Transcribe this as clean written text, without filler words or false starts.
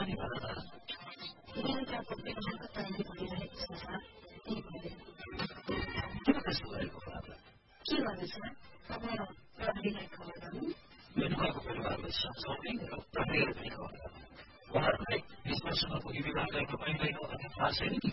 नि भन न बेलुकाको बेलाको तयारी भइरहेको छ सर किन त्यस्तो भएको होला त के गर्नु सर अब प्रहरीलाई खबर गर्नु बेलुकाको परिवारलाई सम्झाउने र प्रहरीलाई पनि खबर गर्नु उहाँहरूलाई बिचमा पुगी विवाह गर्न पाइँदैन भन्ने थाहा छैन कि